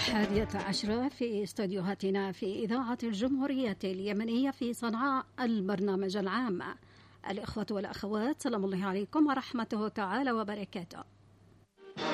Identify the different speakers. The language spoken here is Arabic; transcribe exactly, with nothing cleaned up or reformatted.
Speaker 1: الحادية عشرة في استديوهاتنا في إذاعة الجمهورية اليمنية في صنعاء، البرنامج العام. الإخوة والأخوات، سلام الله عليكم ورحمته تعالى وبركاته.